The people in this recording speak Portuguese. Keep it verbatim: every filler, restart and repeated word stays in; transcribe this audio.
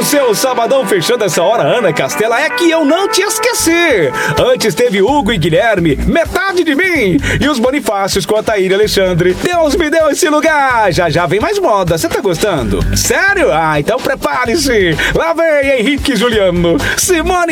seu sabadão fechando essa hora, Ana Castela, é que eu não te esqueci. Antes teve Hugo e Guilherme, metade de mim, e os Bonifácios com a Thaíra e Alexandre. Deus me deu esse lugar. Já já vem mais moda, você tá gostando? Sério? Ah, então prepare-se. Lá vem Henrique e Juliano, Simone